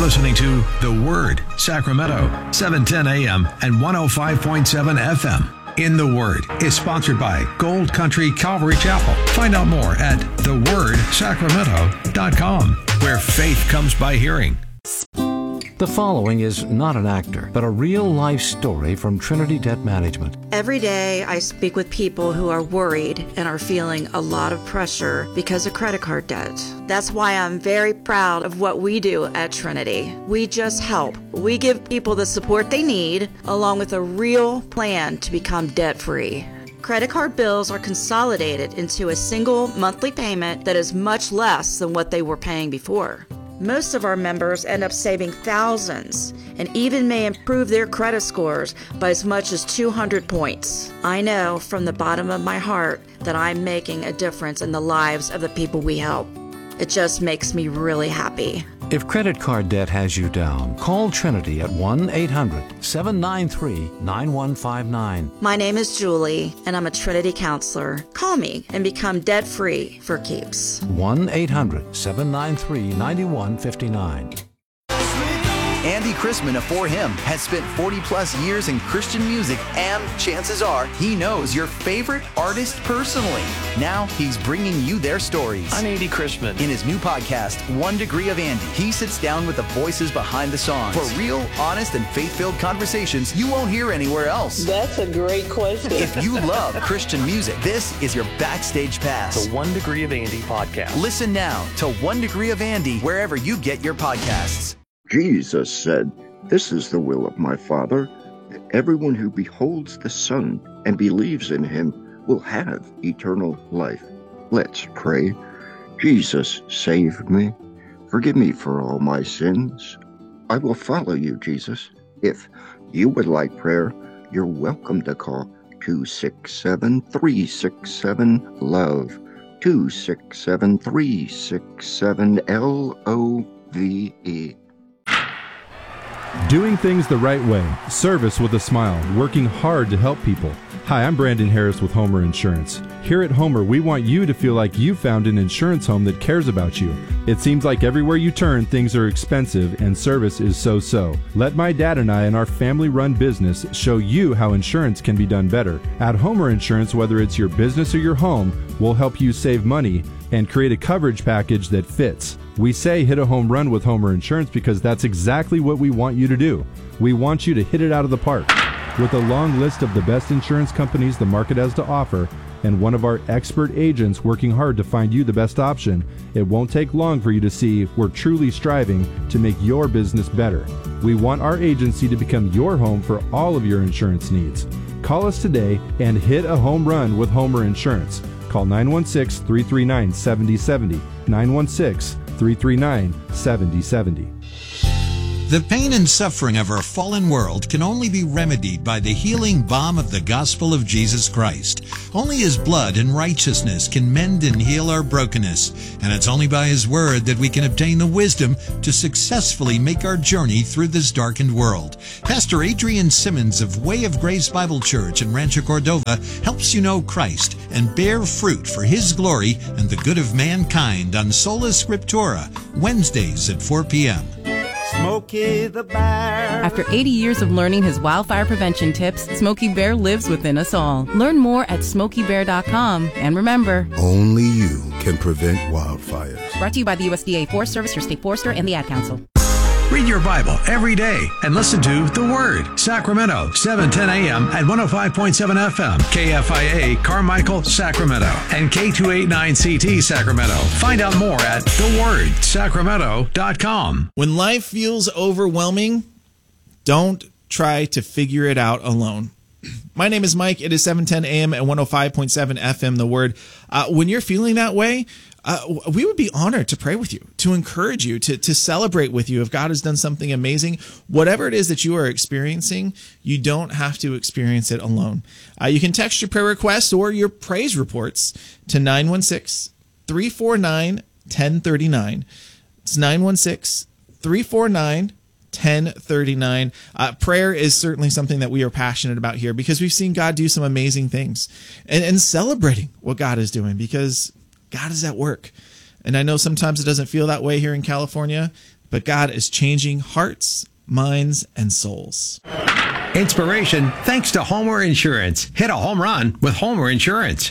listening to The Word, Sacramento, 710 AM and 105.7 FM. In the Word is sponsored by Gold Country Calvary Chapel. Find out more at thewordsacramento.com, where faith comes by hearing. The following is not an actor, but a real-life story from Trinity Debt Management. Every day I speak with people who are worried and are feeling a lot of pressure because of credit card debt. That's why I'm very proud of what we do at Trinity. We just help. We give people the support they need, along with a real plan to become debt-free. Credit card bills are consolidated into a single monthly payment that is much less than what they were paying before. Most of our members end up saving thousands and even may improve their credit scores by as much as 200 points. I know from the bottom of my heart that I'm making a difference in the lives of the people we help. It just makes me really happy. If credit card debt has you down, call Trinity at 1-800-793-9159. My name is Julie, and I'm a Trinity counselor. Call me and become debt-free for keeps. 1-800-793-9159. Andy Chrisman of For Him has spent 40-plus years in Christian music, and chances are he knows your favorite artist personally. Now he's bringing you their stories. I'm Andy Chrisman. In his new podcast, 1 Degree of Andy, he sits down with the voices behind the songs for real, honest, and faith-filled conversations you won't hear anywhere else. That's a great question. If you love Christian music, this is your backstage pass. The 1 Degree of Andy podcast. Listen now to 1 Degree of Andy wherever you get your podcasts. Jesus said, "This is the will of my Father, that everyone who beholds the Son and believes in him will have eternal life." Let's pray. Jesus, save me. Forgive me for all my sins. I will follow you, Jesus. If you would like prayer, you're welcome to call 267-367-LOVE, 267-367-LOVE. Doing things the right way, service with a smile, working hard to help people. Hi, I'm Brandon Harris with Homer Insurance. Here at Homer, we want you to feel like you found an insurance home that cares about you. It seems like everywhere you turn, things are expensive and service is so-so. Let my dad and I and our family-run business show you how insurance can be done better. At Homer Insurance, whether it's your business or your home, we'll help you save money and create a coverage package that fits. We say hit a home run with Homer Insurance because that's exactly what we want you to do. We want you to hit it out of the park. With a long list of the best insurance companies the market has to offer, and one of our expert agents working hard to find you the best option, it won't take long for you to see we're truly striving to make your business better. We want our agency to become your home for all of your insurance needs. Call us today and hit a home run with Homer Insurance. Call 916-339-7070, 916-339-7070. The pain and suffering of our fallen world can only be remedied by the healing balm of the gospel of Jesus Christ. Only His blood and righteousness can mend and heal our brokenness, and it's only by His word that we can obtain the wisdom to successfully make our journey through this darkened world. Pastor Adrian Simmons of Way of Grace Bible Church in Rancho Cordova helps you know Christ and bear fruit for His glory and the good of mankind on Sola Scriptura, Wednesdays at 4 p.m. Smokey the Bear. After 80 years of learning his wildfire prevention tips, Smokey Bear lives within us all. Learn more at SmokeyBear.com. And remember, only you can prevent wildfires. Brought to you by the USDA Forest Service, your state forester, and the Ad Council. Read your Bible every day and listen to The Word, Sacramento, 710 AM and 105.7 FM, KFIA, Carmichael, Sacramento, and K289CT, Sacramento. Find out more at thewordsacramento.com. When life feels overwhelming, don't try to figure it out alone. My name is Mike. It is 710 AM and 105.7 FM, The Word. When you're feeling that way, we would be honored to pray with you, to encourage you, to celebrate with you if God has done something amazing. Whatever it is that you are experiencing, you don't have to experience it alone. You can text your prayer requests or your praise reports to 916-349-1039. It's 916-349-1039. Prayer is certainly something that we are passionate about here because we've seen God do some amazing things, and celebrating what God is doing because God is at work. And I know sometimes it doesn't feel that way here in California, but God is changing hearts, minds, and souls. Inspiration thanks to Homer Insurance. Hit a home run with Homer Insurance.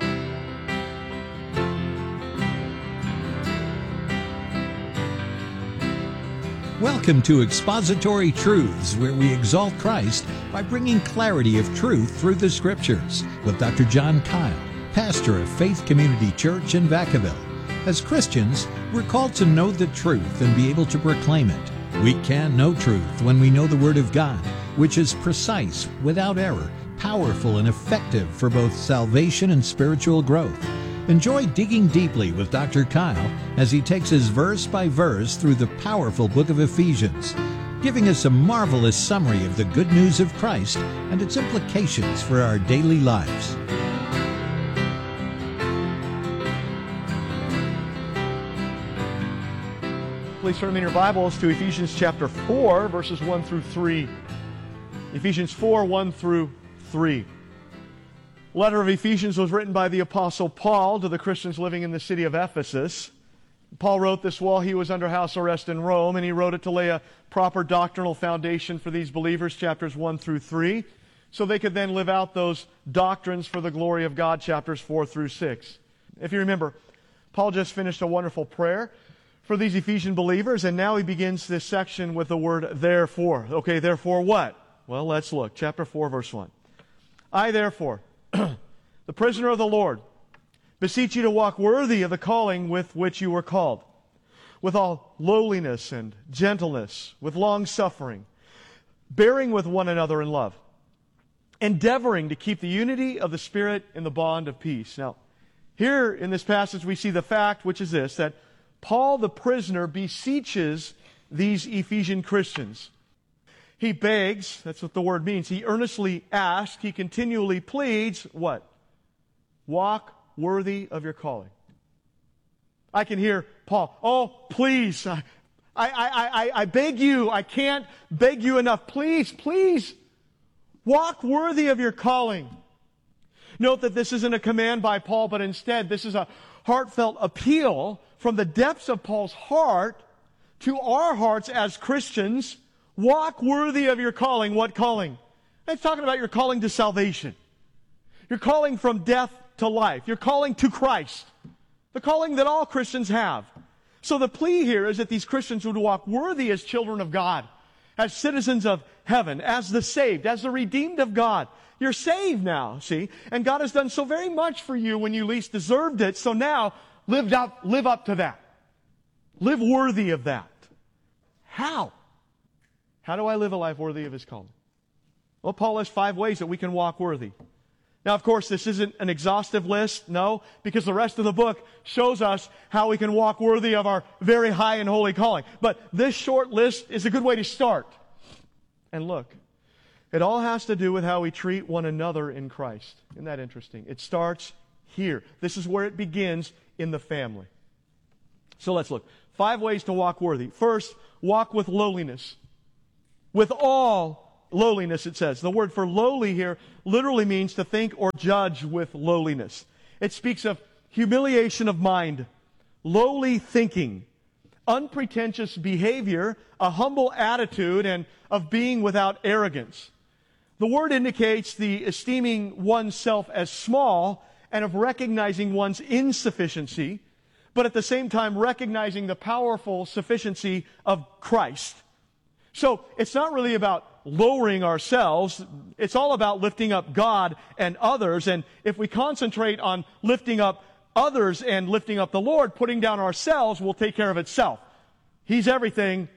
Welcome to Expository Truths, where we exalt Christ by bringing clarity of truth through the Scriptures, with Dr. John Kyle, pastor of Faith Community Church in Vacaville. As Christians, we're called to know the truth and be able to proclaim it. We can know truth when we know the Word of God, which is precise, without error, powerful, and effective for both salvation and spiritual growth. Enjoy digging deeply with Dr. Kyle as he takes us verse by verse through the powerful book of Ephesians, giving us a marvelous summary of the good news of Christ and its implications for our daily lives. Please turn in your Bibles to Ephesians chapter 4, verses 1 through 3. Ephesians 4, 1 through 3. The letter of Ephesians was written by the Apostle Paul to the Christians living in the city of Ephesus. Paul wrote this while he was under house arrest in Rome, and he wrote it to lay a proper doctrinal foundation for these believers, chapters 1 through 3, so they could then live out those doctrines for the glory of God, chapters 4 through 6. If you remember, Paul just finished a wonderful prayer for these Ephesian believers, and now he begins this section with the word therefore. Okay, therefore what? Well, let's look. Chapter 4, verse 1. I therefore, the prisoner of the Lord, beseech you to walk worthy of the calling with which you were called, with all lowliness and gentleness, with long suffering, bearing with one another in love, endeavoring to keep the unity of the Spirit in the bond of peace. Now, here in this passage we see the fact, which is this, that Paul the prisoner beseeches these Ephesian Christians. He begs, that's what the word means. He earnestly asks, he continually pleads, what? Walk worthy of your calling. I can hear Paul, oh, please, I beg you, I can't beg you enough. Please, walk worthy of your calling. Note that this isn't a command by Paul, but instead this is a heartfelt appeal from the depths of Paul's heart to our hearts as Christians. Walk worthy of your calling. What calling? It's talking about your calling to salvation. Your calling from death to life. Your calling to Christ. The calling that all Christians have. So the plea here is that these Christians would walk worthy as children of God, as citizens of heaven, as the saved, as the redeemed of God. You're saved now, see? And God has done so very much for you when you least deserved it. So now, live up to that. Live worthy of that. How? How do I live a life worthy of His calling? Well, Paul has 5 ways that we can walk worthy. Now, of course, this isn't an exhaustive list, no, because the rest of the book shows us how we can walk worthy of our very high and holy calling. But this short list is a good way to start. And look, it all has to do with how we treat one another in Christ. Isn't that interesting? It starts here. This is where it begins, in the family. So let's look. 5 ways to walk worthy. First, walk with lowliness. With all lowliness, it says. The word for lowly here literally means to think or judge with lowliness. It speaks of humiliation of mind, lowly thinking, unpretentious behavior, a humble attitude, and of being without arrogance. The word indicates the esteeming oneself as small and of recognizing one's insufficiency, but at the same time recognizing the powerful sufficiency of Christ. So it's not really about lowering ourselves. It's all about lifting up God and others. And if we concentrate on lifting up others and lifting up the Lord, putting down ourselves will take care of itself. He's everything.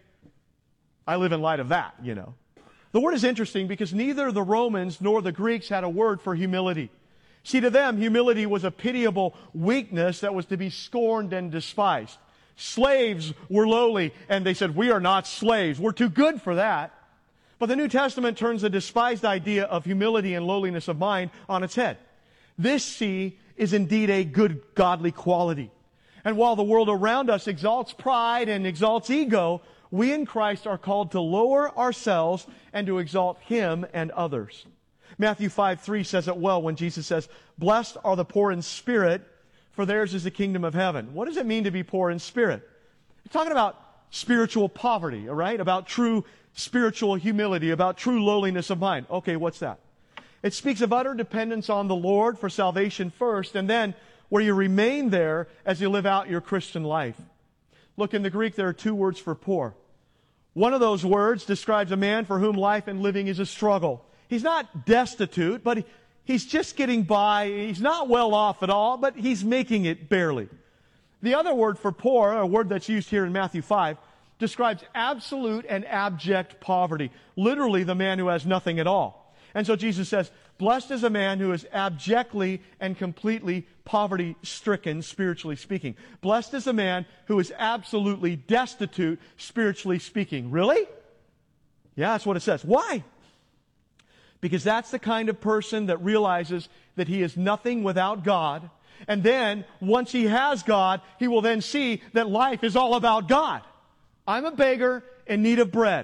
I live in light of that, you know. The word is interesting because neither the Romans nor the Greeks had a word for humility. See, to them, humility was a pitiable weakness that was to be scorned and despised. Slaves were lowly, and they said, we are not slaves. We're too good for that. But the New Testament turns the despised idea of humility and lowliness of mind on its head. This, see, is indeed a good godly quality. And while the world around us exalts pride and exalts ego, we in Christ are called to lower ourselves and to exalt Him and others. Matthew 5:3 says it well when Jesus says, blessed are the poor in spirit, for theirs is the kingdom of heaven. What does it mean to be poor in spirit? It's talking about spiritual poverty, all right? About true spiritual humility, about true lowliness of mind. Okay, what's that? It speaks of utter dependence on the Lord for salvation first, and then where you remain there as you live out your Christian life. Look, in the Greek, there are two words for poor. One of those words describes a man for whom life and living is a struggle. He's not destitute, but he's just getting by. He's not well off at all, but he's making it barely. The other word for poor, a word that's used here in Matthew 5, describes absolute and abject poverty. Literally, the man who has nothing at all. And so Jesus says, blessed is a man who is abjectly and completely poverty-stricken, spiritually speaking. Blessed is a man who is absolutely destitute, spiritually speaking. Really? Yeah, that's what it says. Why? Because that's the kind of person that realizes that he is nothing without God. And then, once he has God, he will then see that life is all about God. I'm a beggar in need of bread.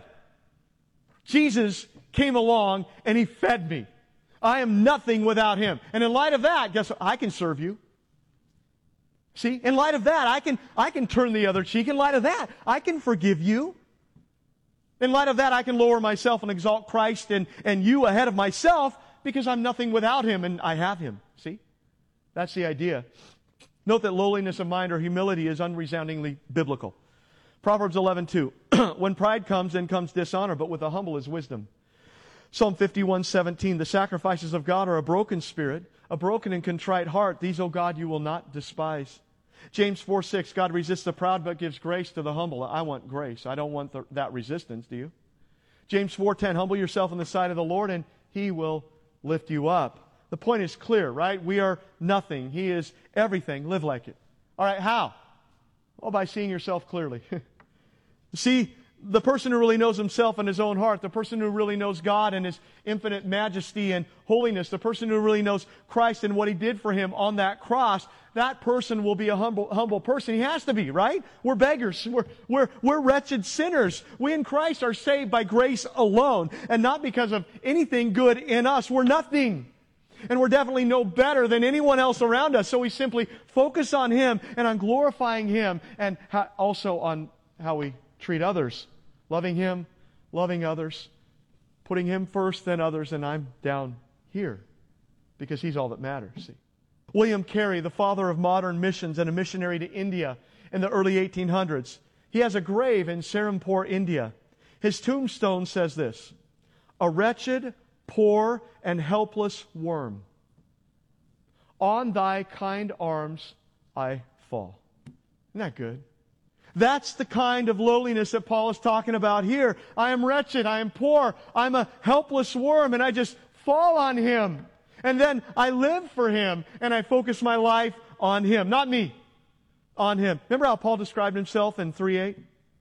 Jesus came along and he fed me. I am nothing without him. And in light of that, guess what? I can serve you. See, in light of that, I can turn the other cheek. In light of that, I can forgive you. In light of that, I can lower myself and exalt Christ and you ahead of myself because I'm nothing without him and I have him. See? That's the idea. Note that lowliness of mind or humility is unresoundingly biblical. Proverbs 11:2. When pride comes, then comes dishonor, but with the humble is wisdom. Psalm 51:17. The sacrifices of God are a broken spirit, a broken and contrite heart. These, O God, you will not despise. James 4:6. God resists the proud, but gives grace to the humble. I want grace. I don't want that resistance, do you? James 4:10. Humble yourself in the sight of the Lord, and He will lift you up. The point is clear, right? We are nothing. He is everything. Live like it. All right, how? Well, by seeing yourself clearly. See, the person who really knows himself and his own heart, the person who really knows God and His infinite majesty and holiness, the person who really knows Christ and what He did for him on that cross, that person will be a humble person. He has to be, right? We're beggars. We're wretched sinners. We in Christ are saved by grace alone and not because of anything good in us. We're nothing. And we're definitely no better than anyone else around us. So we simply focus on Him and on glorifying Him and also on how we treat others. Loving Him, loving others, putting Him first, then others, and I'm down here because He's all that matters. See? William Carey, the father of modern missions and a missionary to India in the early 1800s, he has a grave in Serampore, India. His tombstone says this: a wretched, poor, and helpless worm. On thy kind arms I fall. Isn't that good? That's the kind of lowliness that Paul is talking about here. I am wretched, I am poor, I'm a helpless worm, and I just fall on Him. And then I live for Him, and I focus my life on Him. Not me, on Him. Remember how Paul described himself in 3:8?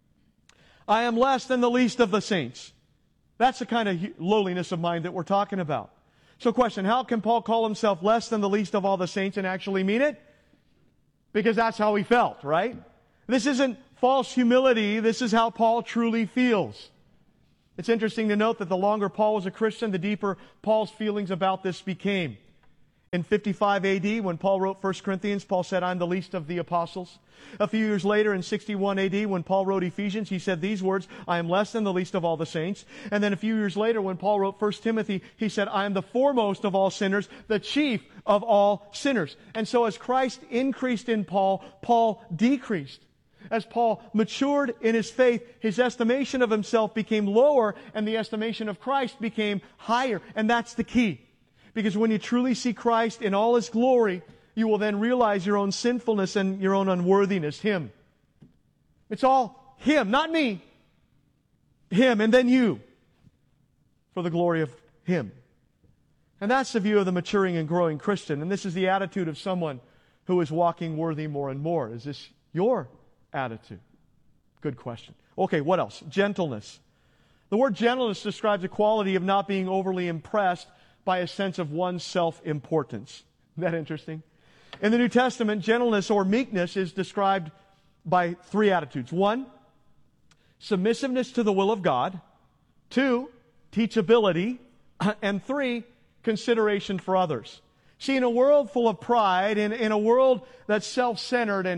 I am less than the least of the saints. That's the kind of lowliness of mind that we're talking about. So question, how can Paul call himself less than the least of all the saints and actually mean it? Because that's how he felt, right? This isn't false humility. This is how Paul truly feels. It's interesting to note that the longer Paul was a Christian, the deeper Paul's feelings about this became. In 55 AD, when Paul wrote 1 Corinthians, Paul said, I'm the least of the apostles. A few years later, in 61 AD, when Paul wrote Ephesians, he said these words, I am less than the least of all the saints. And then a few years later, when Paul wrote 1 Timothy, he said, I am the foremost of all sinners, the chief of all sinners. And so as Christ increased in Paul, Paul decreased. As Paul matured in his faith, his estimation of himself became lower, and the estimation of Christ became higher. And that's the key. Because when you truly see Christ in all His glory, you will then realize your own sinfulness and your own unworthiness. Him. It's all Him, not me. Him, and then you. For the glory of Him. And that's the view of the maturing and growing Christian. And this is the attitude of someone who is walking worthy more and more. Is this your attitude? Good question. Okay, what else? Gentleness. The word gentleness describes a quality of not being overly impressed by a sense of one's self-importance. Isn't that interesting? In the New Testament, gentleness or meekness is described by three attitudes. 1, submissiveness to the will of God. 2, teachability. And 3, consideration for others. See, in a world full of pride, in a world that's self-centered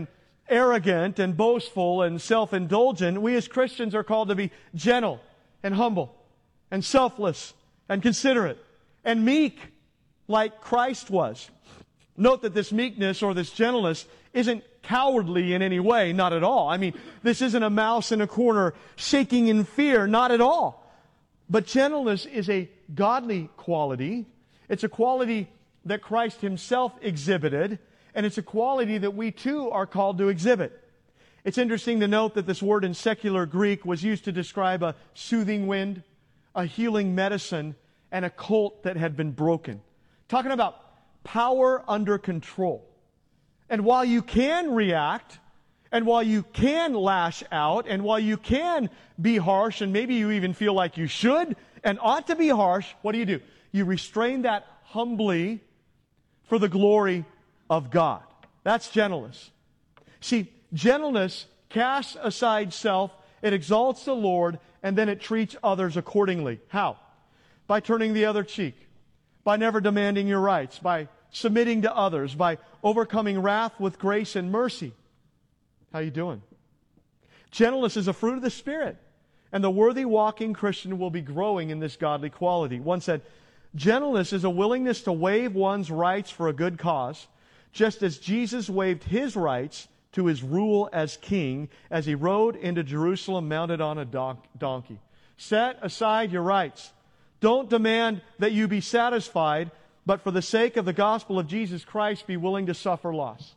arrogant and boastful and self-indulgent. We as Christians are called to be gentle and humble and selfless and considerate and meek like Christ was. Note that this meekness or this gentleness isn't cowardly in any way, not at all. I mean, this isn't a mouse in a corner shaking in fear, not at all. But gentleness is a godly quality. It's a quality that Christ himself exhibited, and it's a quality that we too are called to exhibit. It's interesting to note that this word in secular Greek was used to describe a soothing wind, a healing medicine, and a colt that had been broken. Talking about power under control. And while you can react, and while you can lash out, and while you can be harsh, and maybe you even feel like you should and ought to be harsh, what do? You restrain that humbly for the glory of God. That's gentleness. See, gentleness casts aside self, it exalts the Lord, and then it treats others accordingly. How? By turning the other cheek, by never demanding your rights, by submitting to others, by overcoming wrath with grace and mercy. How you doing? Gentleness is a fruit of the Spirit, and the worthy walking Christian will be growing in this godly quality. One said, gentleness is a willingness to waive one's rights for a good cause, just as Jesus waived his rights to his rule as king as he rode into Jerusalem mounted on a donkey. Set aside your rights. Don't demand that you be satisfied, but for the sake of the gospel of Jesus Christ, be willing to suffer loss.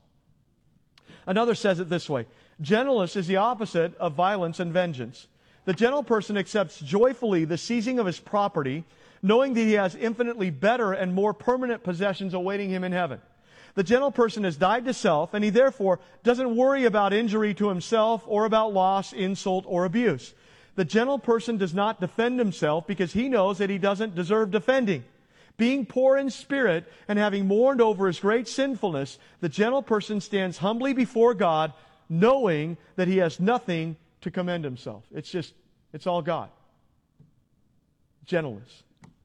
Another says it this way, gentleness is the opposite of violence and vengeance. The gentle person accepts joyfully the seizing of his property, knowing that he has infinitely better and more permanent possessions awaiting him in heaven. The gentle person has died to self, and he therefore doesn't worry about injury to himself or about loss, insult, or abuse. The gentle person does not defend himself because he knows that he doesn't deserve defending. Being poor in spirit and having mourned over his great sinfulness, the gentle person stands humbly before God, knowing that he has nothing to commend himself. It's all God. Gentleness.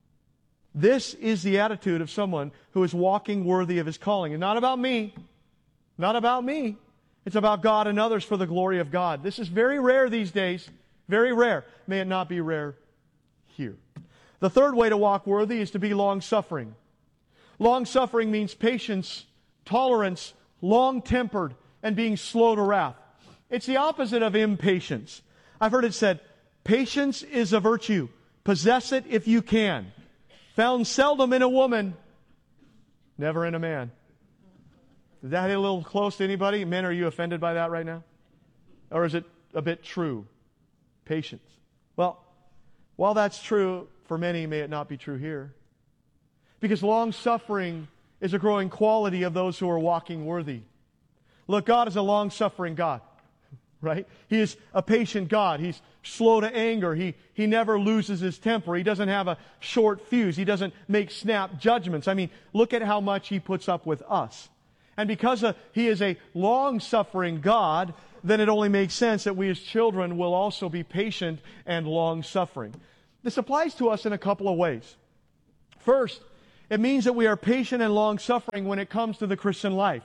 This is the attitude of someone who is walking worthy of his calling. And not about me. Not about me. It's about God and others for the glory of God. This is very rare these days. Very rare. May it not be rare here. The third way to walk worthy is to be long-suffering. Long-suffering means patience, tolerance, long-tempered, and being slow to wrath. It's the opposite of impatience. I've heard it said, patience is a virtue. Possess it if you can. Found seldom in a woman, never in a man. Is that a little close to anybody? Men, are you offended by that right now? Or is it a bit true? Patience. Well, while that's true for many, may it not be true here. Because long-suffering is a growing quality of those who are walking worthy. Look, God is a long-suffering God, right? He is a patient God. He's slow to anger. He never loses his temper. He doesn't have a short fuse. He doesn't make snap judgments. I mean, look at how much He puts up with us. And because He is a long-suffering God, then it only makes sense that we as children will also be patient and long-suffering. This applies to us in a couple of ways. First, it means that we are patient and long-suffering when it comes to the Christian life.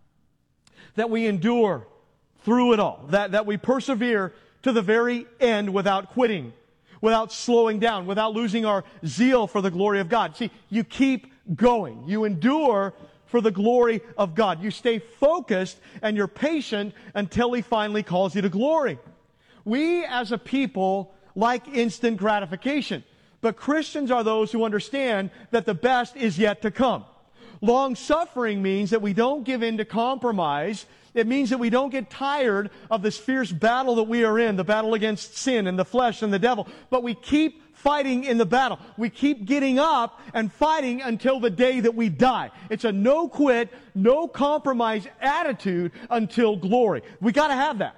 That we endure through it all. That we persevere to the very end without quitting, without slowing down, without losing our zeal for the glory of God. See, you keep going. You endure for the glory of God. You stay focused and you're patient until He finally calls you to glory. We as a people like instant gratification, but Christians are those who understand that the best is yet to come. Long-suffering means that we don't give in to compromise. It means that we don't get tired of this fierce battle that we are in, the battle against sin and the flesh and the devil, but we keep fighting in the battle. We keep getting up and fighting until the day that we die. It's a no quit, no compromise attitude until glory. We gotta have that.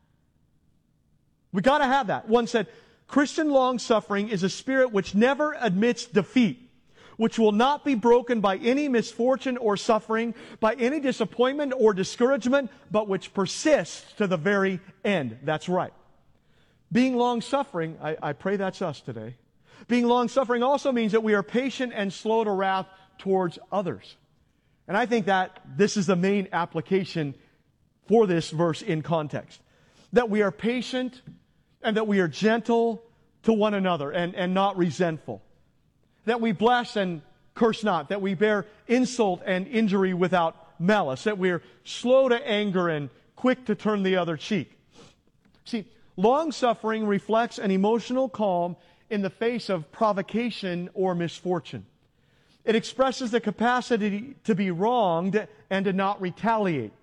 We gotta have that. One said, Christian long-suffering is a spirit which never admits defeat, which will not be broken by any misfortune or suffering, by any disappointment or discouragement, but which persists to the very end. That's right. Being long-suffering, I pray that's us today. Being long-suffering also means that we are patient and slow to wrath towards others. And I think that this is the main application for this verse in context. That we are patient and that we are gentle to one another and not resentful. That we bless and curse not. That we bear insult and injury without malice. That we are slow to anger and quick to turn the other cheek. See, long-suffering reflects an emotional calm in the face of provocation or misfortune. It expresses the capacity to be wronged and to not retaliate.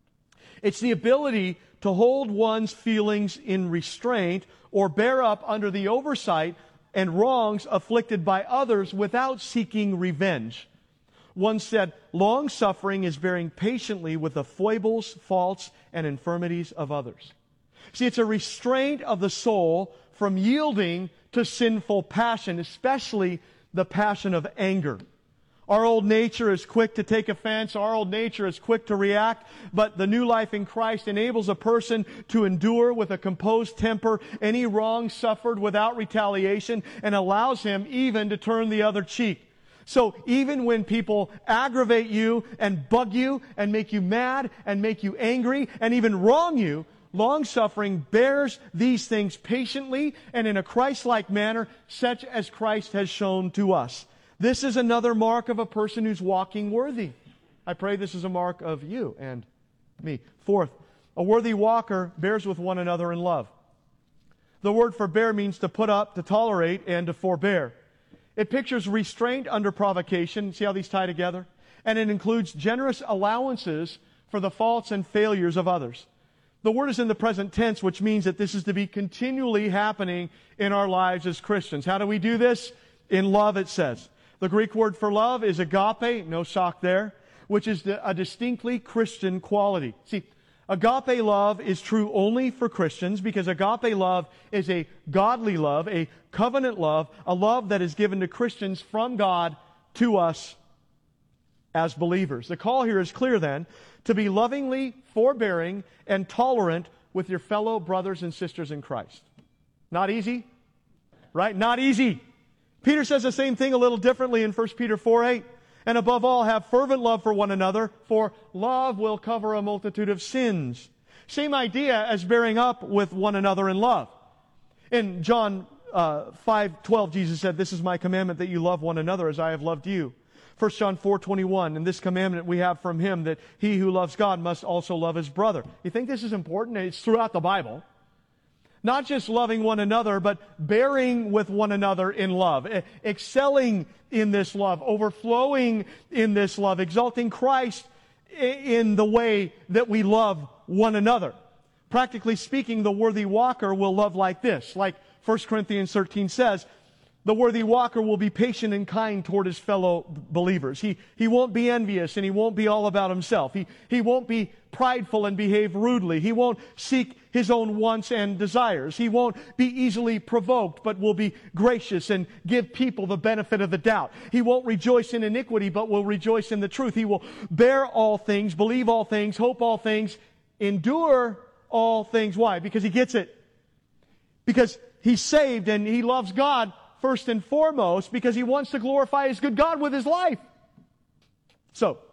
It's the ability to hold one's feelings in restraint or bear up under the oversight and wrongs afflicted by others without seeking revenge. One said, long-suffering is bearing patiently with the foibles, faults, and infirmities of others. See, it's a restraint of the soul from yielding to sinful passion, especially the passion of anger. Our old nature is quick to take offense. Our old nature is quick to react. But the new life in Christ enables a person to endure with a composed temper any wrong suffered without retaliation and allows him even to turn the other cheek. So even when people aggravate you and bug you and make you mad and make you angry and even wrong you, long-suffering bears these things patiently and in a Christ-like manner, such as Christ has shown to us. This is another mark of a person who's walking worthy. I pray this is a mark of you and me. Fourth, a worthy walker bears with one another in love. The word for bear means to put up, to tolerate, and to forbear. It pictures restraint under provocation. See how these tie together? And it includes generous allowances for the faults and failures of others. The word is in the present tense, which means that this is to be continually happening in our lives as Christians. How do we do this? In love, it says. The Greek word for love is agape, no shock there, which is a distinctly Christian quality. See, agape love is true only for Christians because agape love is a godly love, a covenant love, a love that is given to Christians from God to us as believers. The call here is clear then, to be lovingly forbearing and tolerant with your fellow brothers and sisters in Christ. Not easy, right? Not easy. Peter says the same thing a little differently in 1 Peter 4:8. And above all, have fervent love for one another, for love will cover a multitude of sins. Same idea as bearing up with one another in love. In John 5:12, Jesus said, this is my commandment, that you love one another as I have loved you. 1 John 4:21, and this commandment we have from him, that he who loves God must also love his brother. You think this is important? It's throughout the Bible. Not just loving one another, but bearing with one another in love, excelling in this love, overflowing in this love, exalting Christ in the way that we love one another. Practically speaking, the worthy walker will love like this. Like 1 Corinthians 13 says, the worthy walker will be patient and kind toward his fellow believers. He won't be envious and he won't be all about himself. He won't be prideful and behave rudely. He won't seek his own wants and desires. He won't be easily provoked, but will be gracious and give people the benefit of the doubt. He won't rejoice in iniquity, but will rejoice in the truth. He will bear all things, believe all things, hope all things, endure all things. Why? Because he gets it. Because he's saved and he loves God first and foremost, because he wants to glorify his good God with his life. So,